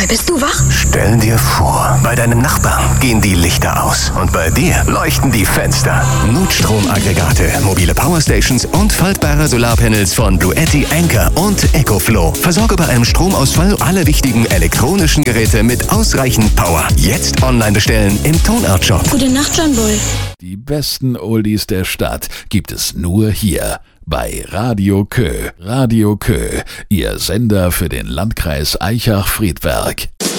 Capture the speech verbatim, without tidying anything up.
bist du wach? Stell dir vor, bei deinem Nachbarn gehen die Lichter aus und bei dir leuchten die Fenster. Notstromaggregate, mobile Powerstations und faltbare Solarpanels von Bluetti, Anker und EcoFlow. Versorge bei einem Stromausfall alle wichtigen elektronischen Geräte mit ausreichend Power. Jetzt online bestellen im Tonart Shop. Gute Nacht, John Boy. Die besten Oldies der Stadt gibt es nur hier bei Radio Kö. Radio Kö, Ihr Sender für den Landkreis Aichach-Friedberg.